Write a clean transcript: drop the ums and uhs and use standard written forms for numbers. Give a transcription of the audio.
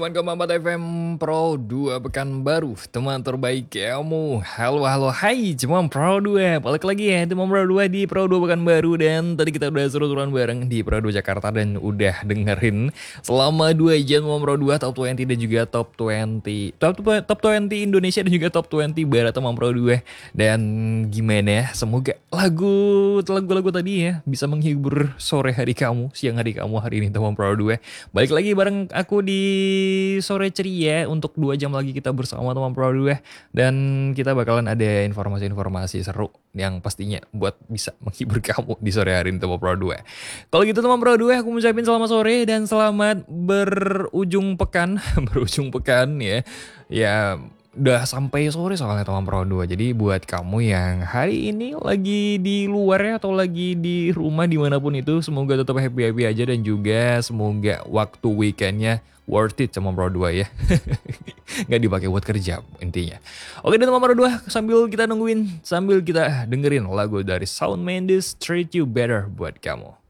9,4 FM Pro 2 Pekanbaru, teman terbaik kamu. Halo, halo, hai, Cemam Pro 2. Balik lagi ya, Cemam Pro 2 di Pro 2 Pekanbaru. Dan tadi kita udah seru-seruan bareng di Pro 2 Jakarta dan udah dengerin selama 2 jam Cemam Pro 2 Top 20 dan juga Top 20 Top 20 Indonesia dan juga Top 20 Barat Cemam Pro 2. Dan gimana ya, semoga lagu-lagu tadi ya bisa menghibur sore hari kamu, siang hari kamu hari ini Cemam Pro 2. Balik lagi bareng aku di sore ceria untuk 2 jam lagi kita bersama teman Pro 2 dan kita bakalan ada informasi-informasi seru yang pastinya buat bisa menghibur kamu di sore hari ini teman Pro 2. Kalau gitu teman Pro 2 aku ngucapin selamat sore dan selamat berujung pekan berujung pekan ya. Ya udah sampai sore soalnya teman Pro 2. Jadi buat kamu yang hari ini lagi di luar ya atau lagi di rumah dimanapun itu, semoga tetap happy-happy aja dan juga semoga waktu weekendnya worth it sama Pro 2 ya. Nggak dipakai buat kerja intinya. Oke dan teman Pro 2 sambil kita dengerin lagu dari Shawn Mendes Treat You Better buat kamu.